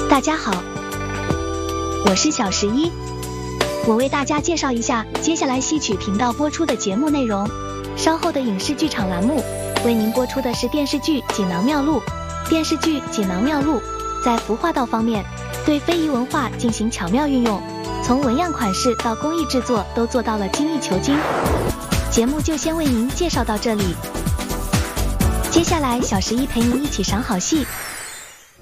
大家好，我是小11，我为大家介绍一下接下来戏曲频道播出的节目内容。稍后的影视剧场栏目为您播出的是电视剧《锦囊妙录》。电视剧《锦囊妙录》在服化道方面对非遗文化进行巧妙运用，从纹样款式到工艺制作都做到了精益求精。节目就先为您介绍到这里，接下来小11陪您一起赏好戏。